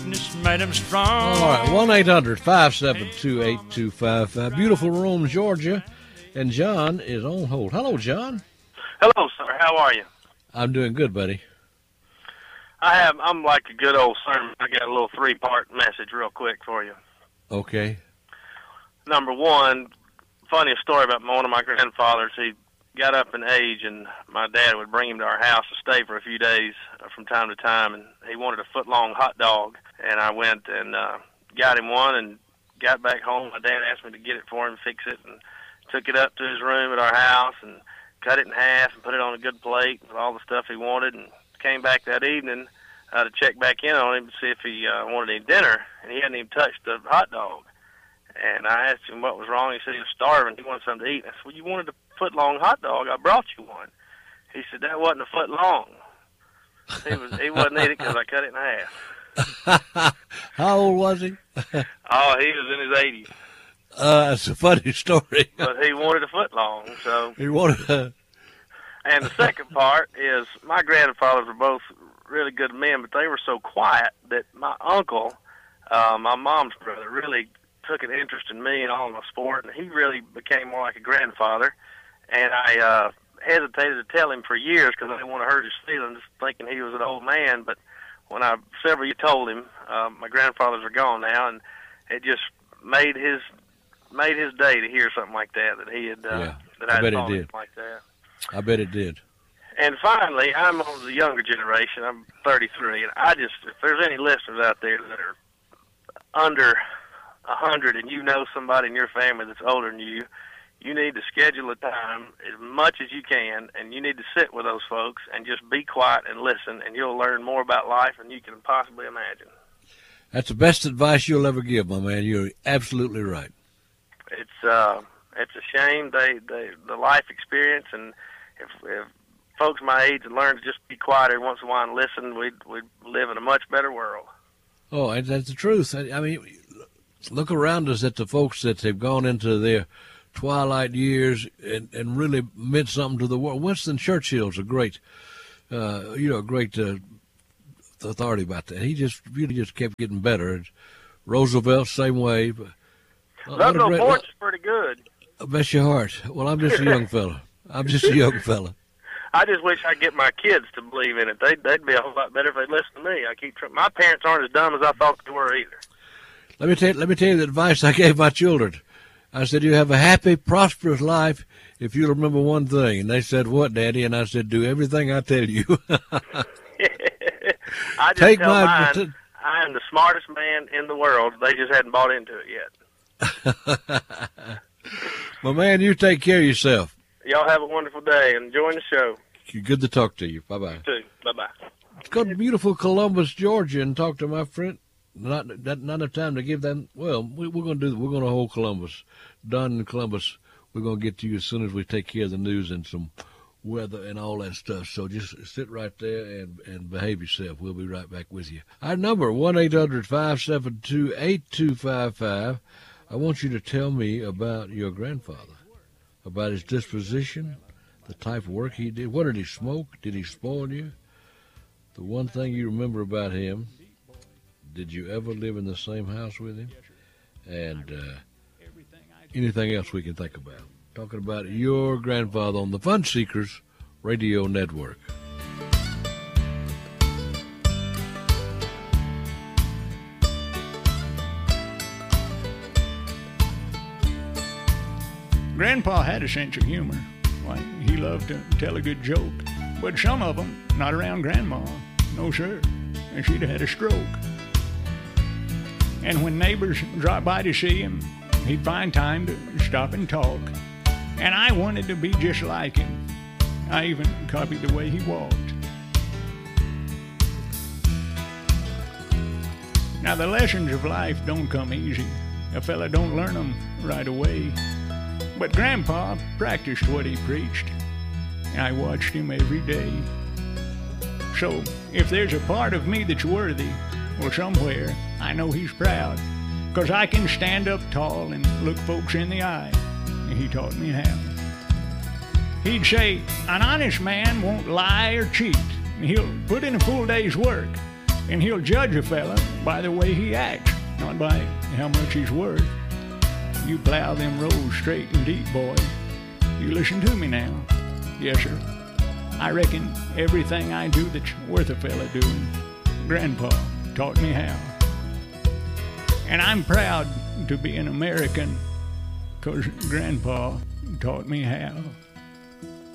toughness made him strong. All right, 1-800-572-8255. Beautiful Rome, Georgia. And John is on hold. Hello, John. Hello, sir. How are you? I'm doing good, buddy. I'm like a good old sermon. I got a little 3-part message real quick for you. Okay. Number one, funniest story about one of my grandfathers. He got up in age, and my dad would bring him to our house to stay for a few days from time to time, and he wanted a foot-long hot dog. And I went and got him one and got back home. My dad asked me to get it for him, fix it, and took it up to his room at our house and cut it in half and put it on a good plate with all the stuff he wanted, and came back that evening to check back in on him to see if he wanted any dinner, and he hadn't even touched the hot dog. And I asked him what was wrong. He said he was starving. He wanted something to eat. I said, well, you wanted a foot-long hot dog. I brought you one. He said, that wasn't a foot long. He wasn't eating it because I cut it in half. How old was he? Oh, he was in his 80s. It's a funny story. But he wanted a foot long. So he wanted. And the second part is my grandfathers were both really good men, but they were so quiet that my uncle, my mom's brother, really took an interest in me and all my sport, and he really became more like a grandfather. And I hesitated to tell him for years because I didn't want to hurt his feelings, thinking he was an old man. But when I several years told him, my grandfathers are gone now, and it just made his day to hear something like that he had that I bet it did like that. I bet it did. And finally, I'm on the younger generation. I'm 33, and if there's any listeners out there that are under 100 and you know somebody in your family that's older than you, you need to schedule a time as much as you can, and you need to sit with those folks and just be quiet and listen, and you'll learn more about life than you can possibly imagine. That's the best advice you'll ever give, my man. You're absolutely right. It's a shame the life experience, and if folks my age had learned to just be quiet every once in a while and listen, we'd live in a much better world. Oh, and that's the truth. I mean, look around us at the folks that have gone into their twilight years and really meant something to the world. Winston Churchill's a great, authority about that. He just kept getting better. Roosevelt, same way. Roosevelt Forge is pretty good. Bless your heart. Well, I'm just a young fella. I just wish I'd get my kids to believe in it. They'd be a whole lot better if they'd listen to me. My parents aren't as dumb as I thought they were either. Let me tell you the advice I gave my children. I said, you have a happy, prosperous life if you remember one thing. And they said, what, Daddy? And I said, do everything I tell you. I just tell mine, I am the smartest man in the world. They just hadn't bought into it yet. My man, you take care of yourself. Y'all have a wonderful day and enjoying the show. Good to talk to you. Bye-bye. You too. Bye-bye. Let's go to beautiful Columbus, Georgia, and talk to my friend. Not enough time to give them. Well, we're going to hold Columbus. Don in Columbus, we're going to get to you as soon as we take care of the news and some weather and all that stuff. So just sit right there and behave yourself. We'll be right back with you. Our number, 1-800-572-8255. I want you to tell me about your grandfather, about his disposition, the type of work he did. What did he smoke? Did he spoil you? The one thing you remember about him, did you ever live in the same house with him? And anything else we can think about. Talking about your grandfather on the Fun Seekers Radio Network. Grandpa had a sense of humor. Like, he loved to tell a good joke. But some of them, not around Grandma. No, sir. And she'd have had a stroke. And when neighbors dropped by to see him, he'd find time to stop and talk. And I wanted to be just like him. I even copied the way he walked. Now, the lessons of life don't come easy. A fella don't learn them right away. But Grandpa practiced what he preached. And I watched him every day. So, if there's a part of me that's worthy, well, somewhere I know he's proud. 'Cause I can stand up tall and look folks in the eye. And he taught me how. He'd say, an honest man won't lie or cheat. He'll put in a full day's work. And he'll judge a fella by the way he acts, not by how much he's worth. You plow them roads straight and deep, boy. You listen to me now. Yes, sir. I reckon everything I do that's worth a fella doing, Grandpa taught me how. And I'm proud to be an American, 'cause Grandpa taught me how.